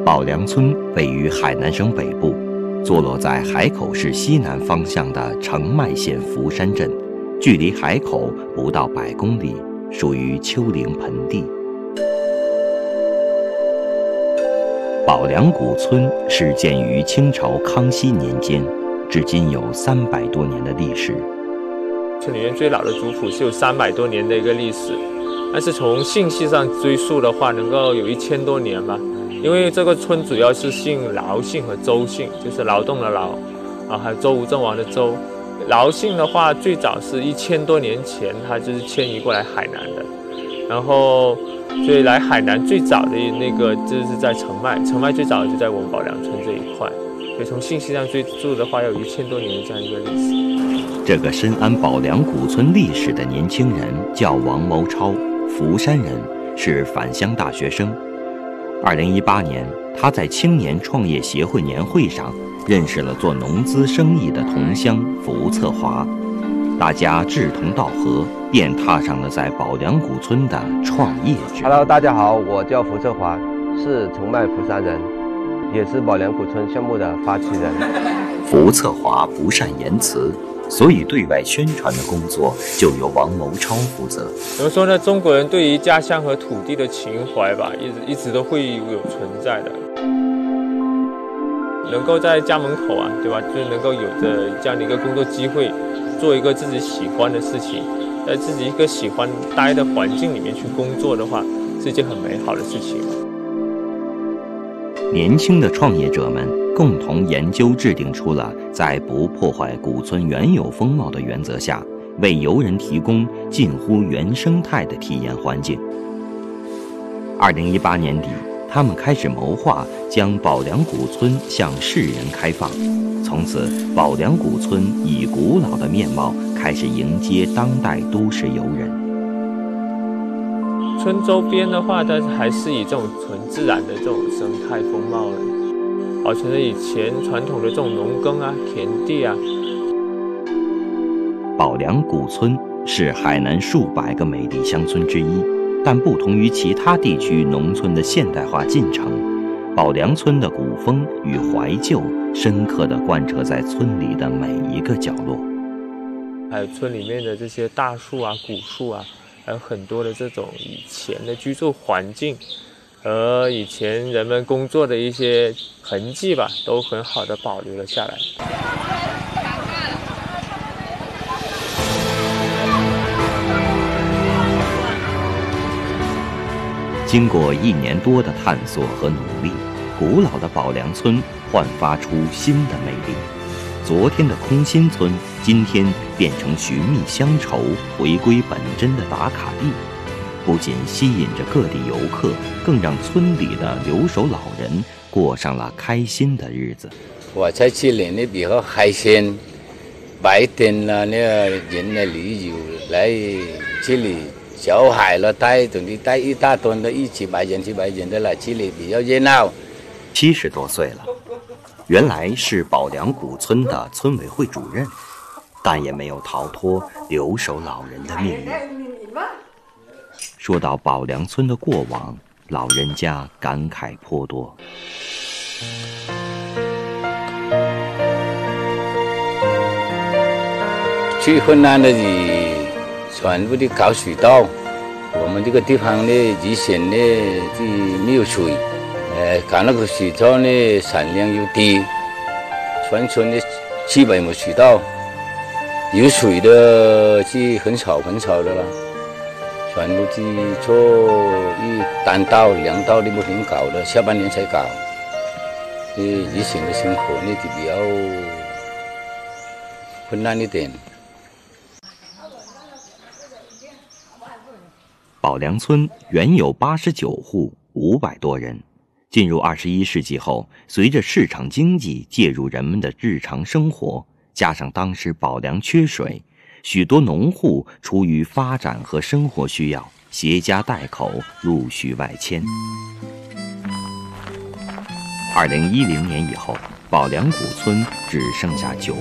宝梁村位于海南省北部，坐落在海口市西南方向的澄迈县福山镇，距离海口不到100公里，属于丘陵盆地。宝梁古村是建于清朝康熙年间，至今有300多年的历史。 村里面最老的族谱是有300多年的一个历史，但是从姓系上追溯的话，能够有1000多年吧。因为这个村主要是姓劳姓和周姓，就是劳动的劳，还有周吴郑王的周。劳姓的话，最早是1000多年前，他就是迁移过来海南的，然后所以来海南最早的那个就是在澄迈，澄迈最早就在我们宝梁村这一块，所以从信息上追溯的话，有1000多年的这样一个历史。 这个深谙宝梁古村历史的年轻人叫王谋超，福山人，是返乡大学生。2018年，他在青年创业协会年会上认识了做农资生意的同乡福策华，大家志同道合，便踏上了在宝梁古村的创业之路。 Hello， 大家好，我叫福策华，是澄迈福山人，也是宝梁古村项目的发起人。 福策华不善言辞，所以对外宣传的工作就由王谋超负责。 怎么说呢？中国人对于家乡和土地的情怀吧，一直都会有存在的。能够在家门口啊，对吧？就能够有着这样的一个工作机会，做一个自己喜欢的事情，在自己一个喜欢待的环境里面去工作的话，是一件很美好的事情。 年轻的创业者们共同研究制定出了在不破坏古村原有风貌的原则下，为游人提供近乎原生态的体验环境。2018年底，他们开始谋划将宝梁古村向世人开放，从此宝梁古村以古老的面貌开始迎接当代都市游人。 村周边的话，但是还是以这种纯自然的这种生态风貌的，保存着以前传统的这种农耕啊、田地啊。 宝梁古村是海南数百个美丽乡村之一，但不同于其他地区农村的现代化进程，宝梁村的古风与怀旧深刻地贯彻在村里的每一个角落。 还有村里面的这些大树啊、古树啊，还有很多的这种以前的居住环境和以前人们工作的一些痕迹吧，都很好的保留了下来。 经过1年多的探索和努力，古老的宝梁村焕发出新的魅力。昨天的空心村，今天变成寻觅乡愁、回归本真的打卡地，不仅吸引着各地游客，更让村里的留守老人过上了开心的日子。 我在这里呢比较开心，白天呢人的旅游来这里。小孩了带一大堆的100人700人的来这里比较热闹。 70多岁了，原来是宝梁古村的村委会主任，但也没有逃脱留守老人的命运。说到宝梁村的过往，老人家感慨颇多。 最困难的全部的搞水稻，我们这个地方呢，以前呢就没有水，搞那个水稻呢产量又低，全村的基本没水稻，有水的就很少的了，全部去做单稻2稻的不停搞的，下半年才搞。以前的生活呢就比较困难一点。 宝梁村原有89户，500多人。进入21世纪后，随着市场经济介入人们的日常生活，加上当时宝梁缺水，许多农户出于发展和生活需要，携家带口陆续外迁。2010年以后，宝梁古村只剩下9